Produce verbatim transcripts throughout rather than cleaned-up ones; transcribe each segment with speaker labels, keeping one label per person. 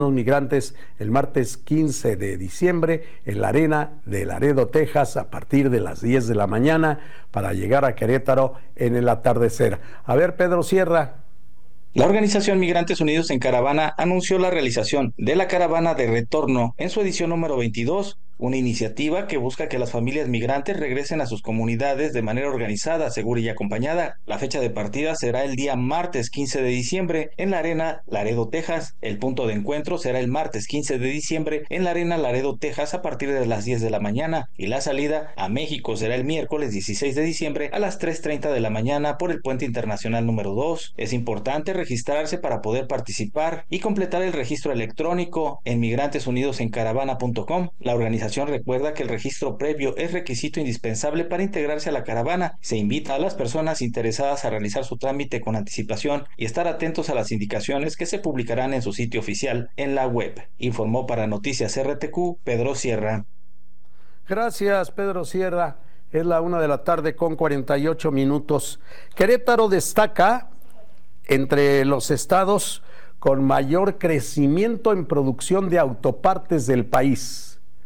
Speaker 1: Los migrantes el martes quince de diciembre en la Arena de Laredo, Texas, a partir de las diez de la mañana para llegar a Querétaro en el atardecer. A ver, Pedro Sierra.
Speaker 2: La organización Migrantes Unidos en Caravana anunció la realización de la Caravana de Retorno en su edición número veintidós, una iniciativa que busca que las familias migrantes regresen a sus comunidades de manera organizada, segura y acompañada. La fecha de partida será el día martes quince de diciembre en la Arena Laredo, Texas. El punto de encuentro será el martes quince de diciembre en la Arena Laredo, Texas, a partir de las diez de la mañana, y la salida a México será el miércoles dieciséis de diciembre a las tres treinta de la mañana por el Puente Internacional número dos. Es importante registrarse para poder participar y completar el registro electrónico en migrantes unidos en caravana punto com. La organización recuerda que el registro previo es requisito indispensable para integrarse a la caravana. Se invita a las personas interesadas a realizar su trámite con anticipación y estar atentos a las indicaciones que se publicarán en su sitio oficial en la web. Informó para Noticias R T Q, Pedro Sierra.
Speaker 1: Gracias, Pedro Sierra. Es la una de la tarde con cuarenta y ocho minutos. Querétaro destaca entre los estados con mayor crecimiento en producción de autopartes del país.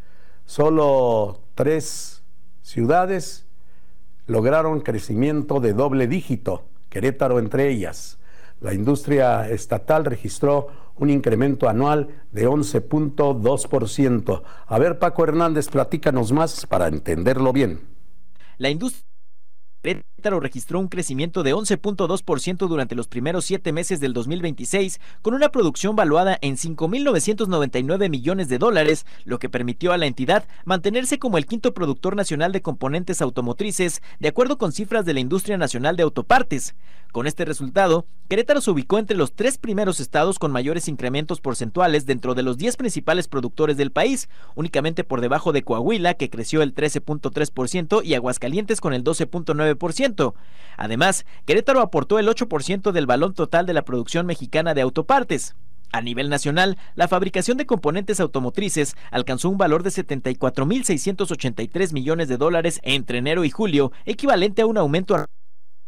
Speaker 1: Solo tres ciudades lograron crecimiento de doble dígito, Querétaro entre ellas. La industria estatal registró un incremento anual de once punto dos por ciento. A ver, Paco Hernández, platícanos más para entenderlo bien.
Speaker 3: La industria Querétaro registró un crecimiento de once punto dos por ciento durante los primeros siete meses del dos mil veintiséis, con una producción valuada en cinco mil novecientos noventa y nueve millones de dólares, lo que permitió a la entidad mantenerse como el quinto productor nacional de componentes automotrices, de acuerdo con cifras de la Industria Nacional de Autopartes. Con este resultado, Querétaro se ubicó entre los tres primeros estados con mayores incrementos porcentuales dentro de los diez principales productores del país, únicamente por debajo de Coahuila, que creció el trece punto tres por ciento, y Aguascalientes con el doce punto nueve por ciento. Además, Querétaro aportó el ocho por ciento del valor total de la producción mexicana de autopartes. A nivel nacional, la fabricación de componentes automotrices alcanzó un valor de setenta y cuatro mil seiscientos ochenta y tres millones de dólares entre enero y julio, equivalente a un aumento a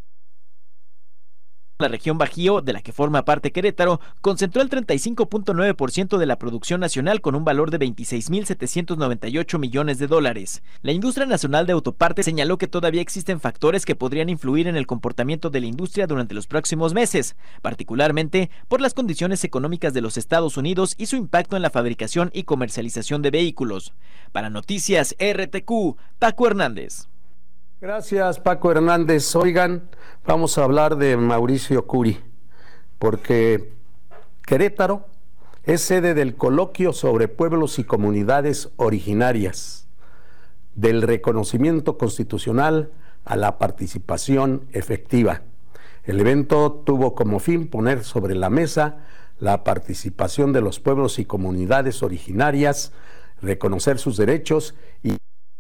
Speaker 3: la región Bajío, de la que forma parte Querétaro, concentró el treinta y cinco punto nueve por ciento de la producción nacional con un valor de veintiséis mil setecientos noventa y ocho millones de dólares. La Industria Nacional de Autopartes señaló que todavía existen factores que podrían influir en el comportamiento de la industria durante los próximos meses, particularmente por las condiciones económicas de los Estados Unidos y su impacto en la fabricación y comercialización de vehículos. Para Noticias R T Q, Paco Hernández.
Speaker 1: Gracias, Paco Hernández. Oigan, vamos a hablar de Mauricio Curi, porque Querétaro es sede del coloquio sobre pueblos y comunidades originarias, del reconocimiento constitucional a la participación efectiva. El evento tuvo como fin poner sobre la mesa la participación de los pueblos y comunidades originarias, reconocer sus derechos y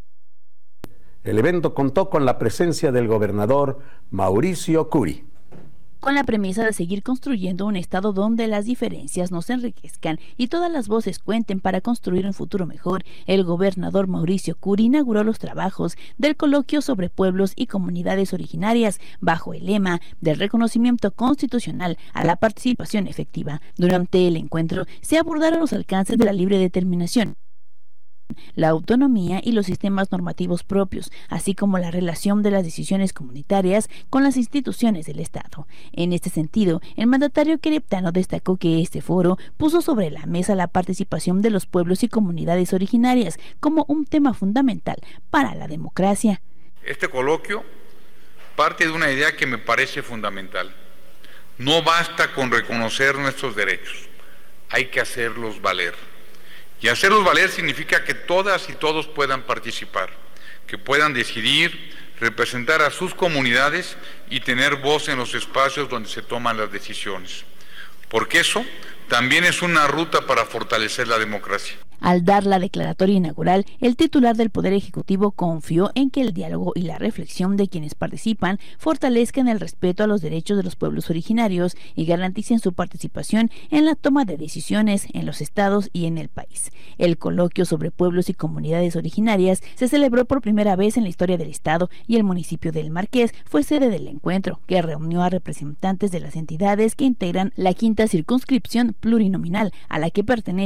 Speaker 1: el evento contó con la presencia del gobernador Mauricio Curi.
Speaker 4: Con la premisa de seguir construyendo un estado donde las diferencias nos enriquezcan y todas las voces cuenten para construir un futuro mejor, el gobernador Mauricio Curi inauguró los trabajos del coloquio sobre pueblos y comunidades originarias bajo el lema del reconocimiento constitucional a la participación efectiva. Durante el encuentro se abordaron los alcances de la libre determinación, la autonomía y los sistemas normativos propios, así como la relación de las decisiones comunitarias con las instituciones del Estado. En este sentido, el mandatario queretano destacó que este foro puso sobre la mesa la participación de los pueblos y comunidades originarias como un tema fundamental para la democracia.
Speaker 5: Este coloquio parte de una idea que me parece fundamental. No basta con reconocer nuestros derechos, hay que hacerlos valer. Y hacerlos valer significa que todas y todos puedan participar, que puedan decidir, representar a sus comunidades y tener voz en los espacios donde se toman las decisiones. Porque eso también es una ruta para fortalecer la democracia.
Speaker 4: Al dar la declaratoria inaugural, el titular del Poder Ejecutivo confió en que el diálogo y la reflexión de quienes participan fortalezcan el respeto a los derechos de los pueblos originarios y garanticen su participación en la toma de decisiones en los estados y en el país. El coloquio sobre pueblos y comunidades originarias se celebró por primera vez en la historia del estado y el municipio del Marqués fue sede del encuentro, que reunió a representantes de las entidades que integran la quinta circunscripción plurinominal a la que pertenece